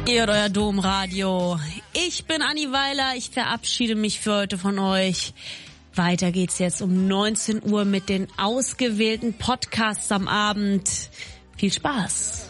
Ihr und euer Domradio. Ich bin Anni Weiler. Ich verabschiede mich für heute von euch. Weiter geht's jetzt um 19 Uhr mit den ausgewählten Podcasts am Abend. Viel Spaß.